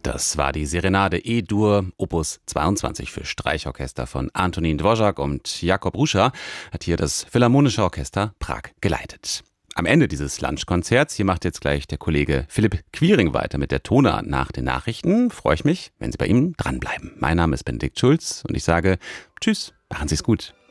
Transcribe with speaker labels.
Speaker 1: Das war die Serenade E-Dur, Opus 22 für Streichorchester von Antonín Dvořák, und Jakub Ruša hat hier das Philharmonische Orchester Prag geleitet. Am Ende dieses Lunchkonzerts, hier macht jetzt gleich der Kollege Philipp Quiring weiter mit der Toner nach den Nachrichten. Freue ich mich, wenn Sie bei ihm dranbleiben. Mein Name ist Benedikt Schulz und ich sage Tschüss, machen Sie es gut.